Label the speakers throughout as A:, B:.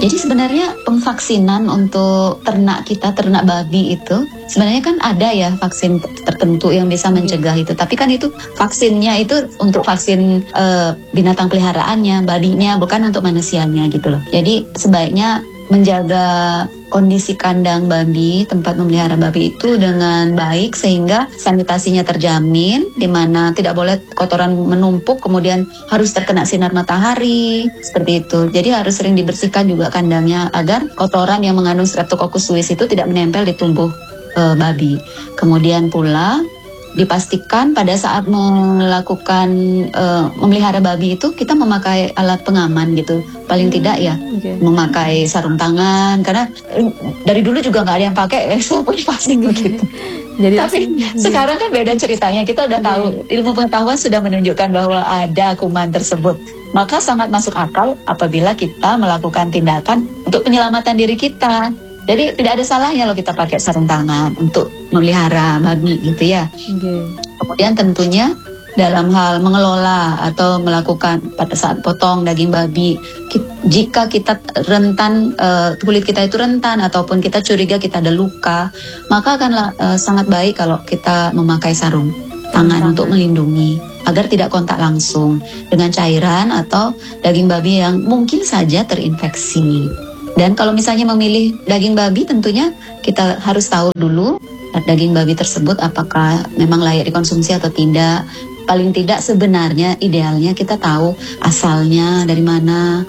A: Jadi sebenarnya pemvaksinan untuk ternak kita, ternak babi itu sebenarnya kan ada ya vaksin tertentu yang bisa mencegah itu. Tapi kan itu vaksinnya itu untuk vaksin binatang peliharaannya, babinya, bukan untuk manusianya gitu loh. Jadi sebaiknya menjaga kondisi kandang babi, tempat memelihara babi itu dengan baik sehingga sanitasinya terjamin, di mana tidak boleh kotoran menumpuk kemudian harus terkena sinar matahari seperti itu. Jadi harus sering dibersihkan juga kandangnya agar kotoran yang mengandung Streptococcus suis itu tidak menempel di tubuh babi. Kemudian pula dipastikan pada saat melakukan memelihara babi itu kita memakai alat pengaman gitu, paling tidak ya memakai sarung tangan, karena dari dulu juga nggak ada yang pakai sabun plastik begitu. Jadi tapi sekarang kan beda ceritanya, kita udah tahu, ilmu pengetahuan sudah menunjukkan bahwa ada kuman tersebut, maka sangat masuk akal apabila kita melakukan tindakan untuk penyelamatan diri kita. Jadi tidak ada salahnya loh kita pakai sarung tangan untuk memelihara babi gitu ya. Kemudian tentunya dalam hal mengelola atau melakukan pada saat potong daging babi, jika kita rentan, kulit kita itu rentan ataupun kita curiga kita ada luka, maka akan sangat baik kalau kita memakai sarung tangan untuk melindungi agar tidak kontak langsung dengan cairan atau daging babi yang mungkin saja terinfeksi. Dan kalau misalnya memilih daging babi, tentunya kita harus tahu dulu daging babi tersebut apakah memang layak dikonsumsi atau tidak. Paling tidak sebenarnya idealnya kita tahu asalnya dari mana.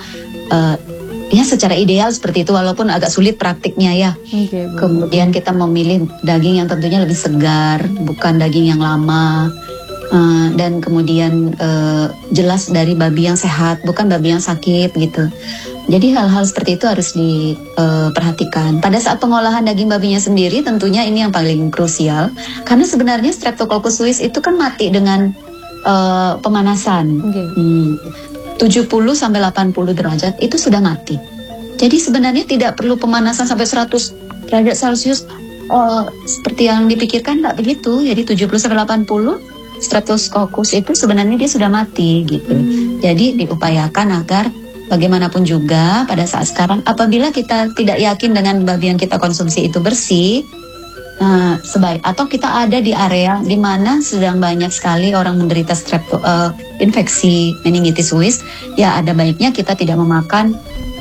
A: Ya secara ideal seperti itu, walaupun agak sulit praktiknya ya. Kemudian kita memilih daging yang tentunya lebih segar, bukan daging yang lama. Dan kemudian jelas dari babi yang sehat, bukan babi yang sakit gitu. Jadi hal-hal seperti itu harus diperhatikan. Pada saat pengolahan daging babinya sendiri tentunya ini yang paling krusial, karena sebenarnya Streptococcus suis itu kan mati dengan pemanasan. 70 sampai 80 derajat itu sudah mati. Jadi sebenarnya tidak perlu pemanasan sampai 100 derajat Celcius seperti yang dipikirkan, tidak begitu. Jadi 70 sampai 80 Streptococcus itu sebenarnya dia sudah mati gitu. Jadi diupayakan agar bagaimanapun juga pada saat sekarang apabila kita tidak yakin dengan babi yang kita konsumsi itu bersih, sebaik atau kita ada di area di mana sedang banyak sekali orang menderita infeksi meningitis suis, ya ada baiknya kita tidak memakan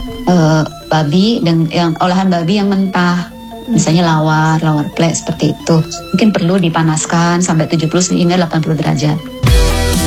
A: babi dan yang olahan babi yang mentah. Misalnya lawar plek seperti itu. Mungkin perlu dipanaskan sampai 70 hingga 80 derajat.